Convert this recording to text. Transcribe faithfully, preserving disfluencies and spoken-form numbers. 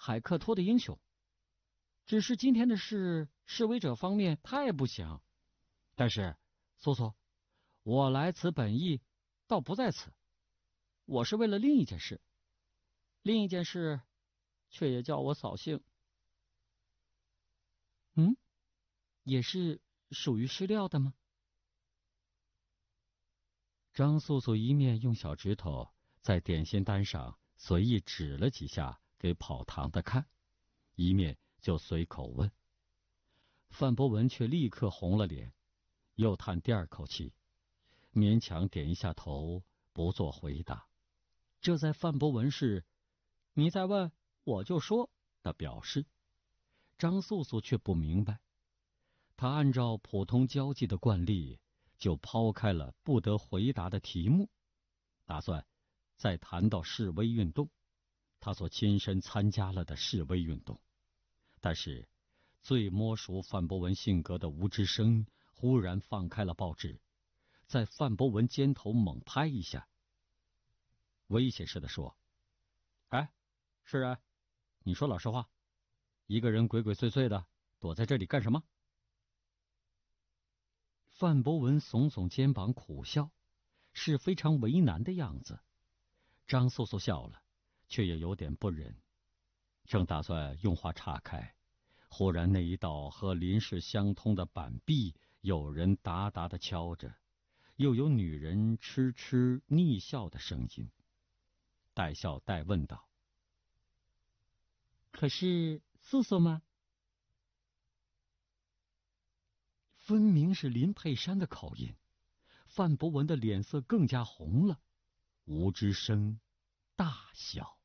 海克托的英雄。只是今天的事，示威者方面太不想。但是，苏苏，我来此本意，倒不在此。我是为了另一件事，另一件事，却也叫我扫兴。嗯，也是属于失料的吗？张素素一面用小指头在点心单上随意指了几下给跑堂的看，一面就随口问。范博文却立刻红了脸，又叹第二口气，勉强点一下头，不做回答。这在范博文是你再问我就说的表示。张素素却不明白，她按照普通交际的惯例，就抛开了不得回答的题目，打算再谈到示威运动，他所亲身参加了的示威运动。但是最摸熟范博文性格的吴之生忽然放开了报纸，在范博文肩头猛拍一下，威胁似的说：哎，是啊，你说老实话，一个人鬼鬼祟祟的躲在这里干什么？范博文耸耸肩膀苦笑，是非常为难的样子。张素素笑了，却也有点不忍，正打算用话岔开，忽然那一道和邻室相通的板壁有人哒哒的敲着，又有女人痴痴逆笑的声音，带笑带问道：可是素素吗？分明是林佩珊的口音，范博文的脸色更加红了。吴之生大笑。